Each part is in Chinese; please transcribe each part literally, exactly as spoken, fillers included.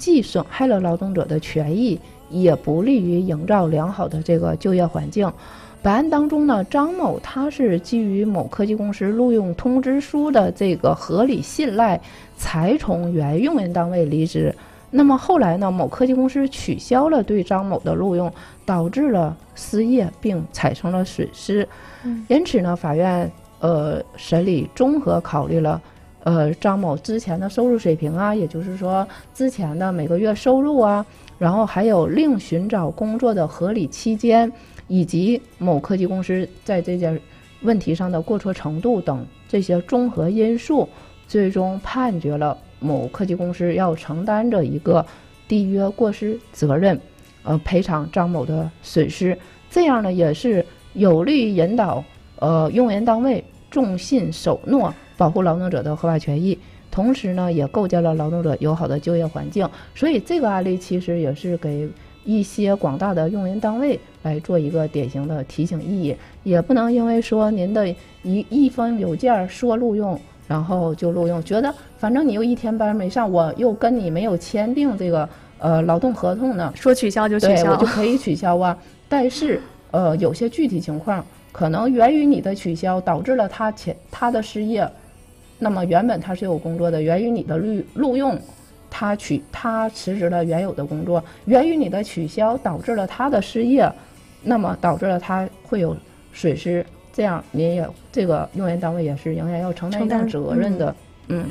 既损害了劳动者的权益，也不利于营造良好的这个就业环境。本案当中呢，张某他是基于某科技公司录用通知书的这个合理信赖，才从原用人单位离职。那么后来呢，某科技公司取消了对张某的录用，导致了失业并产生了损失。嗯、因此呢，法院呃审理综合考虑了呃张某之前的收入水平啊，也就是说之前的每个月收入啊，然后还有另寻找工作的合理期间，以及某科技公司在这件问题上的过错程度等这些综合因素，最终判决了某科技公司要承担着一个缔约过失责任，呃，赔偿张某的损失。这样呢，也是有利于引导呃用人单位重信守诺，保护劳动者的合法权益，同时呢，也构建了劳动者友好的就业环境。所以这个案例其实也是给一些广大的用人单位来做一个典型的提醒意义，也不能因为说您的一一封邮件说录用，然后就录用，觉得反正你又一天班没上，我又跟你没有签订这个呃劳动合同呢， 说取消就取消， 对，我就可以取消啊。但是呃有些具体情况可能源于你的取消导致了他前他的失业，那么原本他是有工作的，源于你的录录用，他取他辞职了原有的工作，源于你的取消导致了他的失业，那么导致了他会有损失。这样您也这个用人单位也是仍然要承担一定责任的。嗯。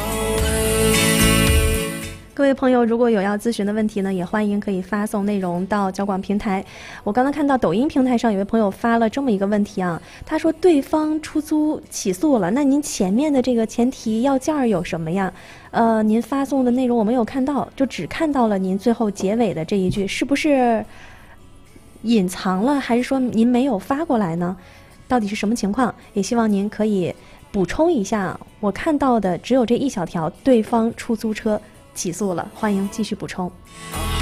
各位朋友，如果有要咨询的问题呢，也欢迎可以发送内容到交广平台。我刚刚看到抖音平台上有位朋友发了这么一个问题啊，他说对方出租起诉了，那您前面的这个前提要件有什么呀？呃，您发送的内容我没有看到，就只看到了您最后结尾的这一句，是不是隐藏了，还是说您没有发过来呢？到底是什么情况？也希望您可以补充一下，我看到的只有这一小条，对方出租车起诉了，欢迎继续补充。